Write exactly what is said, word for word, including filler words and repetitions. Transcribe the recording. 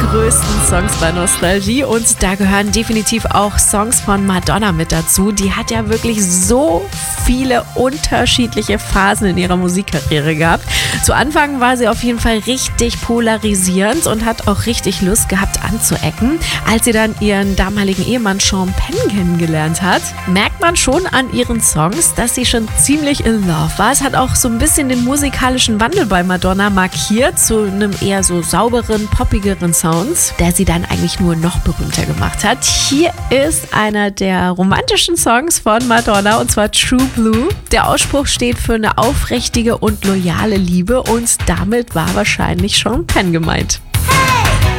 größten Songs bei Nostalgie und da gehören definitiv auch Songs von Madonna mit dazu. Die hat ja wirklich so viele unterschiedliche Phasen in ihrer Musikkarriere gehabt. Zu Anfang war sie auf jeden Fall richtig polarisierend und hat auch richtig Lust gehabt anzuecken. Als sie dann ihren damaligen Ehemann Sean Penn kennengelernt hat, merkt man schon an ihren Songs, dass sie schon ziemlich in love war. Es hat auch so ein bisschen den musikalischen Wandel bei Madonna markiert, zu einem eher so sauberen, poppigeren Sound, der sie dann eigentlich nur noch berühmter gemacht hat. Hier ist einer der romantischen Songs von Madonna und zwar True Blue. Der Ausspruch steht für eine aufrichtige und loyale Liebe und damit war wahrscheinlich Sean Penn gemeint.